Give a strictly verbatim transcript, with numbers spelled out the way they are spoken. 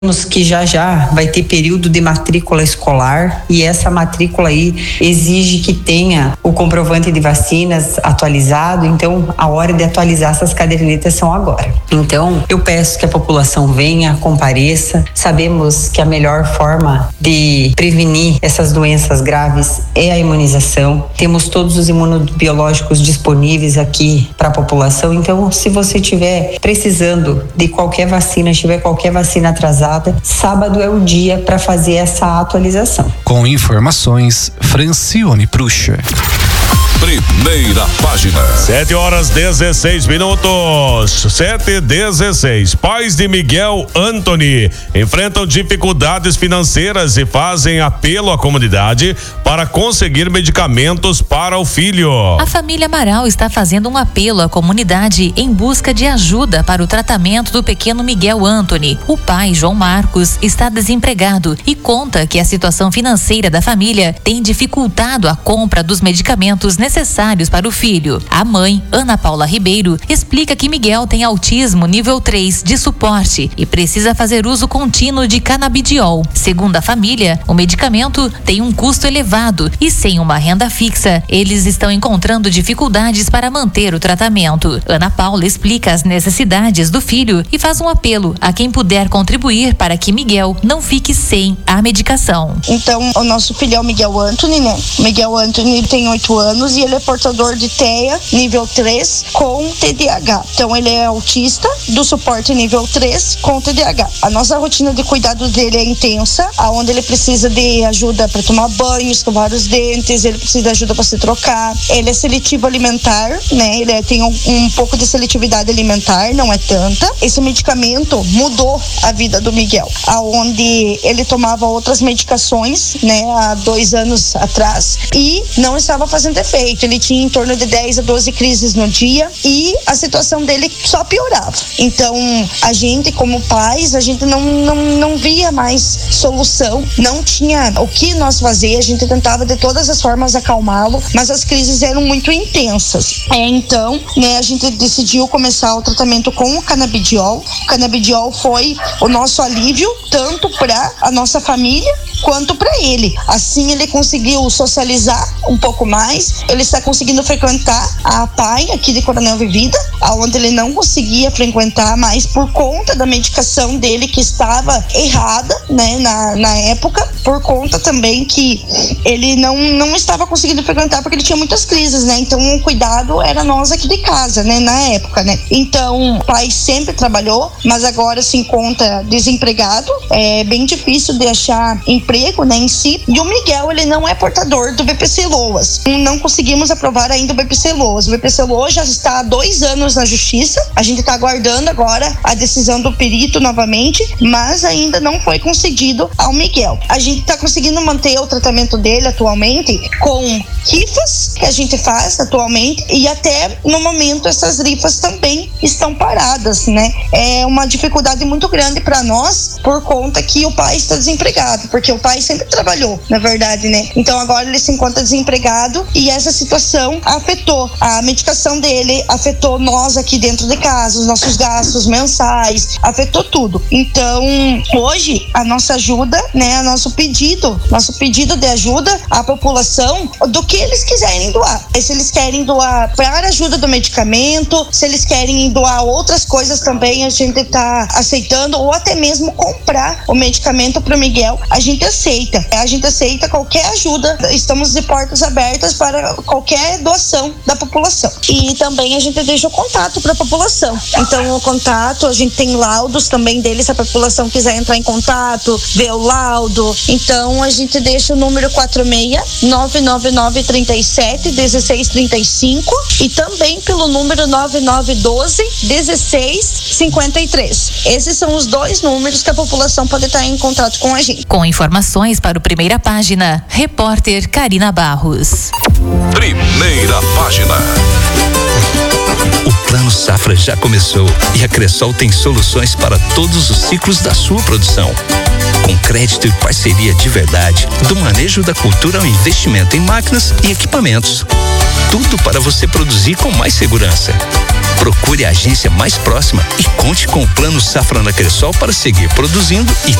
Que já já vai ter período de matrícula escolar e essa matrícula aí exige que tenha o comprovante de vacinas atualizado, então a hora de atualizar essas cadernetas são agora. Então eu peço que a população venha, compareça. Sabemos que a melhor forma de prevenir essas doenças graves é a imunização. Temos todos os imunobiológicos disponíveis aqui para a população, então se você estiver precisando de qualquer vacina, tiver qualquer vacina atrasada, sábado é o dia para fazer essa atualização. Com informações, Francione Prucha. Primeira página. Sete horas dezesseis minutos. Sete e dezesseis. Pais de Miguel Antony enfrentam dificuldades financeiras e fazem apelo à comunidade para conseguir medicamentos para o filho. A família Amaral está fazendo um apelo à comunidade em busca de ajuda para o tratamento do pequeno Miguel Antony. O pai, João Marcos, está desempregado e conta que a situação financeira da família tem dificultado a compra dos medicamentos necessários necessários para o filho. A mãe, Ana Paula Ribeiro, explica que Miguel tem autismo nível três de suporte e precisa fazer uso contínuo de canabidiol. Segundo a família, o medicamento tem um custo elevado e sem uma renda fixa, eles estão encontrando dificuldades para manter o tratamento. Ana Paula explica as necessidades do filho e faz um apelo a quem puder contribuir para que Miguel não fique sem a medicação. Então, o nosso filho é o Miguel Antony, né? Miguel Antony tem oito anos e ele é portador de T E A nível três com T D A H. Então ele é autista do suporte nível três com T D A H. A nossa rotina de cuidado dele é intensa, aonde ele precisa de ajuda para tomar banho, escovar os dentes, ele precisa de ajuda para se trocar. Ele é seletivo alimentar, né? Ele é, tem um, um pouco de seletividade alimentar, não é tanta. Esse medicamento mudou a vida do Miguel, aonde ele tomava outras medicações, né, há dois anos atrás e não estava fazendo efeito. Ele tinha em torno de dez a doze crises no dia e a situação dele só piorava. Então, a gente, como pais, a gente não, não, não via mais solução, não tinha o que nós fazer, a gente tentava de todas as formas acalmá-lo, mas as crises eram muito intensas. É, então, né, a gente decidiu começar o tratamento com o canabidiol. O canabidiol foi o nosso alívio, tanto para a nossa família quanto para ele. Assim, ele conseguiu socializar um pouco mais, ele está conseguindo frequentar a P A I aqui de Coronel Vivida, aonde ele não conseguia frequentar mais por conta da medicação dele que estava errada, né, na, na época, por conta também que ele não, não estava conseguindo frequentar porque ele tinha muitas crises, né, então o cuidado era nós aqui de casa, né, na época, né. Então, o pai sempre trabalhou, mas agora se encontra desempregado, é bem difícil de achar emprego, né, em si, e o Miguel, ele não é portador do B P C Loas, não conseguimos aprovar ainda o B P C Loas. O B P C Loas já está há dois anos na justiça, a gente está aguardando agora a decisão do perito novamente, mas ainda não foi concedido ao Miguel. A gente está conseguindo manter o tratamento dele atualmente com rifas que a gente faz atualmente e até no momento essas rifas também estão paradas, né? É uma dificuldade muito grande para nós por conta que o pai está desempregado, porque o pai sempre trabalhou, na verdade, né? Então agora ele se encontra desempregado e essa situação afetou a medicação dele, afetou nós aqui dentro de casa, os nossos gastos mensais, afetou tudo. Então, hoje, a nossa ajuda, né, nosso pedido, nosso pedido de ajuda à população, do que eles quiserem doar. Se eles querem doar para a ajuda do medicamento, se eles querem doar outras coisas também, a gente está aceitando, ou até mesmo comprar o medicamento para o Miguel, a gente aceita. A gente aceita qualquer ajuda, estamos de portas abertas para qualquer doação da população. E também a gente deixa o contato para a população. Então, o contato, a gente tem laudos também dele, se a população quiser entrar em contato, ver o laudo. Então, a gente deixa o número quatro seis nove nove nove três sete um seis três cinco e também pelo número nove nove um dois um seis cinco três. Esses são os dois números que a população pode estar em contato com a gente. Com informações para o Primeira Página, repórter Karina Barros. Primeira Página. O Plano Safra já começou e a Cressol tem soluções para todos os ciclos da sua produção. Com crédito e parceria de verdade, do manejo da cultura ao investimento em máquinas e equipamentos. Tudo para você produzir com mais segurança. Procure a agência mais próxima e conte com o Plano Safra na Cressol para seguir produzindo e